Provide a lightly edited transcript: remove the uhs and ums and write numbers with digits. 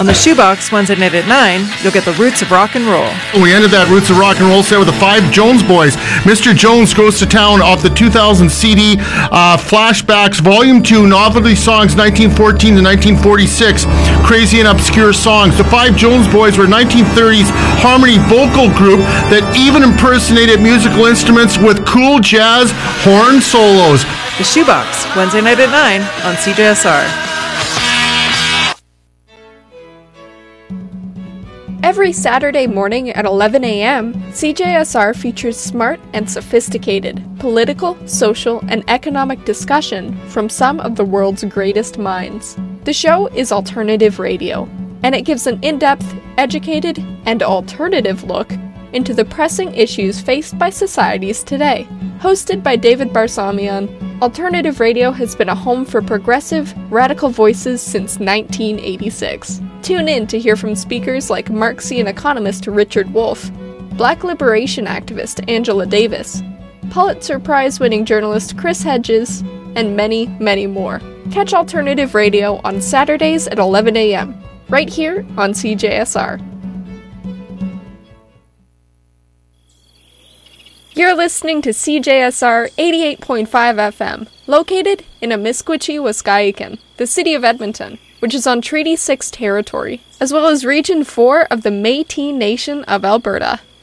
On the Shoebox Wednesday night at 9, you'll get the Roots of Rock and Roll. We ended that Roots of Rock and Roll set with the 5 Jones Boys. Mr. Jones Goes to Town off the 2000 CD Flashbacks Volume 2 Novelty Songs 1914 to 1946. Crazy and obscure songs. The 5 Jones Boys were a 1930s harmony vocal group that even impersonated musical instruments with cool jazz horn solos. The Shoebox Wednesday night at 9 on CJSR. Every Saturday morning at 11 a.m., CJSR features smart and sophisticated political, social, and economic discussion from some of the world's greatest minds. The show is alternative radio, and it gives an in-depth, educated, and alternative look into the pressing issues faced by societies today. Hosted by David Barsamian, alternative radio has been a home for progressive, radical voices since 1986. Tune in to hear from speakers like Marxian economist Richard Wolff, Black liberation activist Angela Davis, Pulitzer Prize-winning journalist Chris Hedges, and many, many more. Catch alternative radio on Saturdays at 11 a.m., right here on CJSR. You're listening to CJSR 88.5 FM, located in Amiskwichi, Waskahikan, the city of Edmonton, which is on Treaty 6 territory, as well as Region 4 of the Métis Nation of Alberta.